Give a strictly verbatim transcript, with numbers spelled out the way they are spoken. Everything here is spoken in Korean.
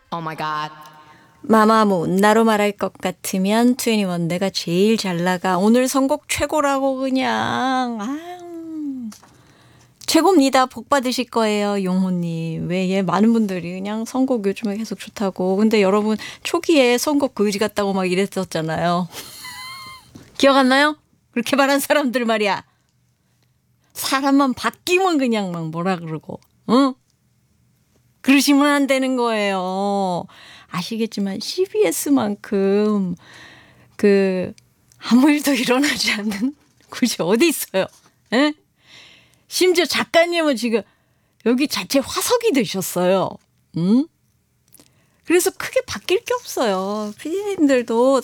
Oh my god. 마마무 나로 말할 것 같으면 이십일 내가 제일 잘 나가. 오늘 선곡 최고라고 그냥. 아유. 최고입니다. 복 받으실 거예요, 용호님. 왜, 예, 많은 분들이 그냥 선곡 요즘에 계속 좋다고. 근데 여러분, 초기에 선곡 거지 같다고 막 이랬었잖아요. 기억 안 나요? 그렇게 말한 사람들 말이야. 사람만 바뀌면 그냥 막 뭐라 그러고, 응? 그러시면 안 되는 거예요. 아시겠지만 씨비에스만큼 그 아무 일도 일어나지 않는 곳이 어디 있어요? 에? 심지어 작가님은 지금 여기 자체 화석이 되셨어요. 응? 그래서 크게 바뀔 게 없어요. 피디님들도